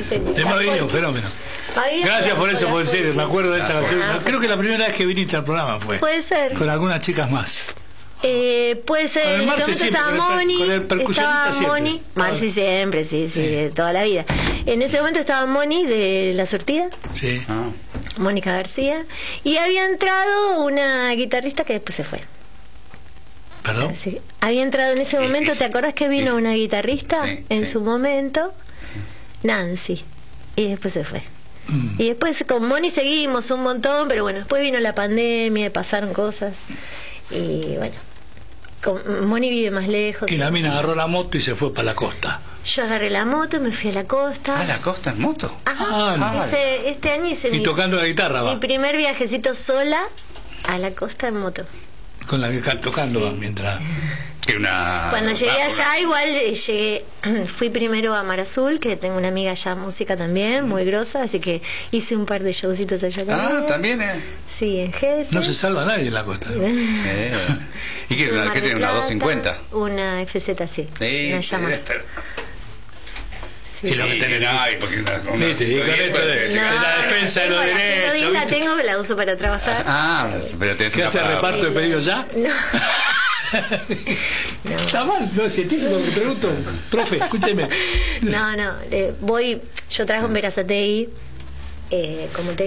Maviño, un fenómeno. Gracias por eso, por decir, me acuerdo de esa canción. Creo que la primera vez que viniste al programa fue. Puede ser. Con algunas chicas más. Puede ser. En ese momento estaba Moni. Estaba Moni. Marci siempre, sí, de toda la vida. En ese momento estaba Moni de La Surtida. Sí. Mónica García. Y había entrado una guitarrista que después se fue. ¿Perdón? Sí. Había entrado en ese momento, ¿te acordás que vino una guitarrista en su momento? Nancy. Y después se fue. Y después con Moni seguimos un montón, pero bueno, después vino la pandemia, pasaron cosas. Y bueno, Moni vive más lejos. Y la mina agarró la moto y se fue para la costa. Yo agarré la moto, me fui a la costa. ¿A la costa en moto? Ajá. Este año hice y tocando la guitarra, mi primer viajecito sola a la costa en moto. Con la guitarra tocando mientras... Cuando llegué allá, igual fui primero a Mar Azul, que tengo una amiga allá música también, muy grosa, así que hice un par de showcitos allá también. ¿También? Sí, en Gese. No se salva nadie en la costa. ¿Y qué tiene? ¿Una 250? Una FZ, sí. Una Yamaha. Sí. Y lo que tenés porque con esto de la defensa de los derechos. La tengo, que la uso para trabajar. Pero ¿qué hace reparto de pedidos ya? No. Está mal, no es científico, me pregunto. Profe, escúcheme. Yo trabajo en Verazategui, como